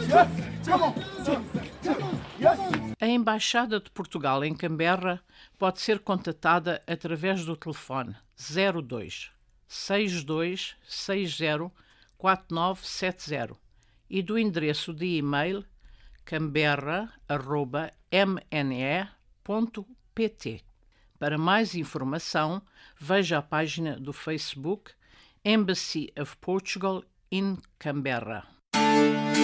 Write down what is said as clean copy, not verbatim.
A Embaixada de Portugal em Canberra pode ser contatada através do telefone 02 62 60 4970 e do endereço de e-mail canberra@mne.pt. Para mais informação, veja a página do Facebook Embassy of Portugal in Canberra.